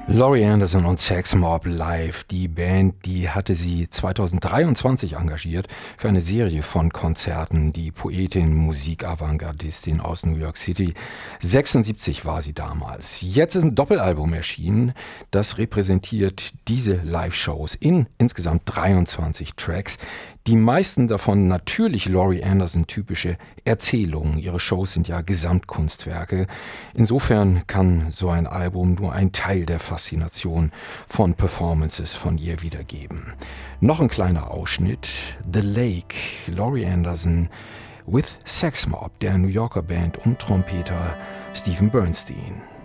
Laurie Anderson und Sex Mob live. Die Band, die hatte sie 2023 engagiert für eine Serie von Konzerten. Die Poetin, Musik-Avantgardistin aus New York City. 76 war sie damals. Jetzt ist ein Doppelalbum erschienen. Das repräsentiert diese Live-Shows in insgesamt 23 Tracks. Die meisten davon natürlich Laurie Anderson typische Erzählungen. Ihre Shows sind ja Gesamtkunstwerke. Insofern kann so ein Album nur einen Teil der Faszination von Performances von ihr wiedergeben. Noch ein kleiner Ausschnitt. The Lake, Laurie Anderson with Sex Mob, der New Yorker Band um Trompeter Stephen Bernstein.